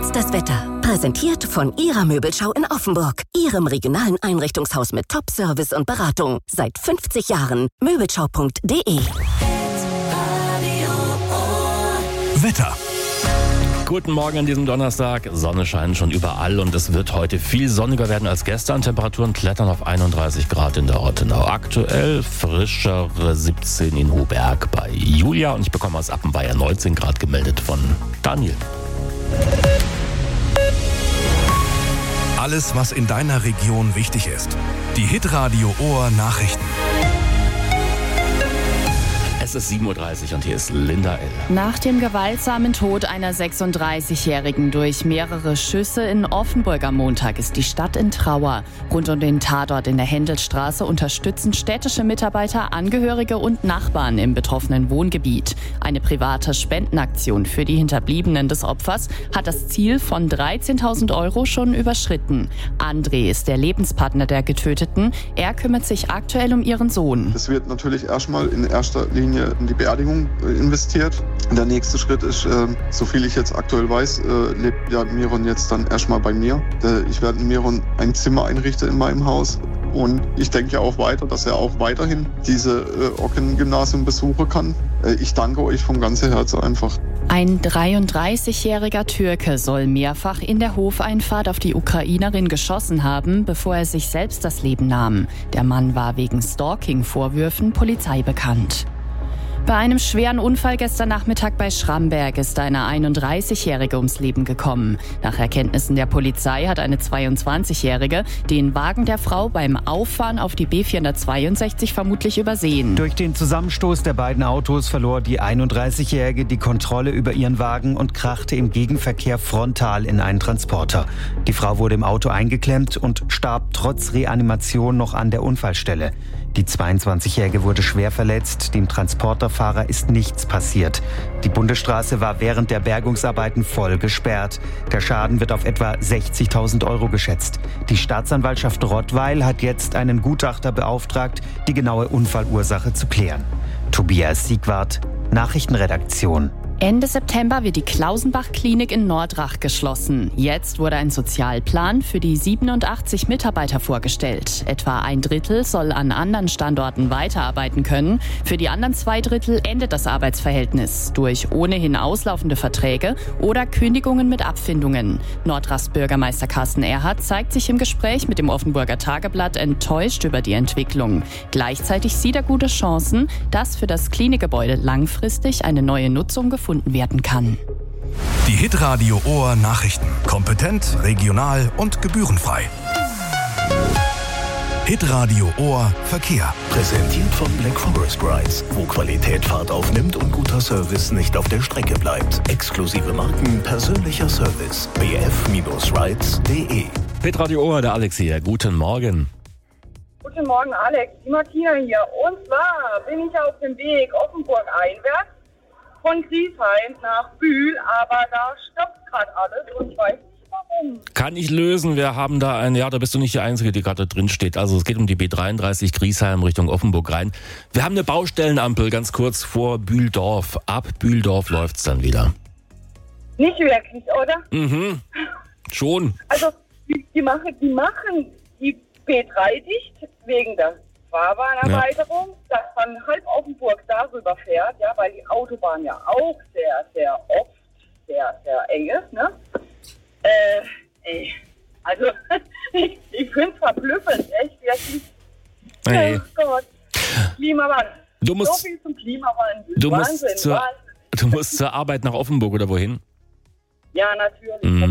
ist das Wetter. Präsentiert von Ihrer Möbelschau in Offenburg. Ihrem regionalen Einrichtungshaus mit Top-Service und Beratung. Seit 50 Jahren. Möbelschau.de. Wetter. Guten Morgen an diesem Donnerstag. Sonne scheint schon überall und es wird heute viel sonniger werden als gestern. Temperaturen klettern auf 31 Grad in der Ortenau. Aktuell frischere 17 in Hohberg bei Julia und ich bekomme aus Appenweier 19 Grad gemeldet von Daniel. Alles, was in deiner Region wichtig ist. Die Hitradio Ohr Nachrichten. Es ist 7.30 Uhr und hier ist Linda L. Nach dem gewaltsamen Tod einer 36-Jährigen durch mehrere Schüsse in Offenburg am Montag ist die Stadt in Trauer. Rund um den Tatort in der Händelstraße unterstützen städtische Mitarbeiter, Angehörige und Nachbarn im betroffenen Wohngebiet. Eine private Spendenaktion für die Hinterbliebenen des Opfers hat das Ziel von 13.000 Euro schon überschritten. André ist der Lebenspartner der Getöteten. Er kümmert sich aktuell um ihren Sohn. Es wird natürlich erstmal in erster Linie in die Beerdigung investiert. Der nächste Schritt ist, soviel ich jetzt aktuell weiß, lebt ja Miron jetzt dann erstmal bei mir. Ich werde Miron ein Zimmer einrichten in meinem Haus. Und ich denke auch weiter, dass er auch weiterhin diese Ocken-Gymnasium besuchen kann. Ich danke euch vom ganzen Herzen einfach. Ein 33-jähriger Türke soll mehrfach in der Hofeinfahrt auf die Ukrainerin geschossen haben, bevor er sich selbst das Leben nahm. Der Mann war wegen Stalking-Vorwürfen Polizei bekannt. Bei einem schweren Unfall gestern Nachmittag bei Schramberg ist eine 31-Jährige ums Leben gekommen. Nach Erkenntnissen der Polizei hat eine 22-Jährige den Wagen der Frau beim Auffahren auf die B462 vermutlich übersehen. Durch den Zusammenstoß der beiden Autos verlor die 31-Jährige die Kontrolle über ihren Wagen und krachte im Gegenverkehr frontal in einen Transporter. Die Frau wurde im Auto eingeklemmt und starb trotz Reanimation noch an der Unfallstelle. Die 22-Jährige wurde schwer verletzt, dem Transporterfahrer ist nichts passiert. Die Bundesstraße war während der Bergungsarbeiten voll gesperrt. Der Schaden wird auf etwa 60.000 Euro geschätzt. Die Staatsanwaltschaft Rottweil hat jetzt einen Gutachter beauftragt, die genaue Unfallursache zu klären. Tobias Siegwart, Nachrichtenredaktion. Ende September wird die Klausenbach-Klinik in Nordrach geschlossen. Jetzt wurde ein Sozialplan für die 87 Mitarbeiter vorgestellt. Etwa ein Drittel soll an anderen Standorten weiterarbeiten können. Für die anderen 2 Drittel endet das Arbeitsverhältnis durch ohnehin auslaufende Verträge oder Kündigungen mit Abfindungen. Nordrachs Bürgermeister Carsten Erhardt zeigt sich im Gespräch mit dem Offenburger Tageblatt enttäuscht über die Entwicklung. Gleichzeitig sieht er gute Chancen, dass für das Klinikgebäude langfristig eine neue Nutzung gefunden werden kann. Die Hitradio Ohr Nachrichten. Kompetent, regional und gebührenfrei. Hitradio Ohr Verkehr. Präsentiert von Black Forest Rides, wo Qualität Fahrt aufnimmt und guter Service nicht auf der Strecke bleibt. Exklusive Marken, persönlicher Service. bf-rides.de. Hitradio Ohr, der Alex hier. Guten Morgen. Guten Morgen, Alex. Die Martina hier. Und zwar bin ich auf dem Weg Offenburg-Einwärts von Griesheim nach Bühl, aber da stoppt gerade alles und ich weiß nicht warum. Kann ich lösen. Wir haben da da bist du nicht die Einzige, die gerade drin steht. Also es geht um die B33 Griesheim Richtung Offenburg rein. Wir haben eine Baustellenampel ganz kurz vor Bühldorf. Ab Bühldorf läuft's dann wieder. Nicht wirklich, oder? Mhm. Schon. Also die machen die B3 dicht wegen der Fahrbahneraweiterung, dass man halb Offenburg darüber fährt, ja, weil die Autobahn ja auch sehr, sehr oft sehr, sehr eng ist, ne? Also ich finde es verblüffend, echt wirklich. Hey. Oh Gott, Klimawandel. So viel zum Klimawandel. Du musst zur Arbeit nach Offenburg oder wohin? Ja, natürlich.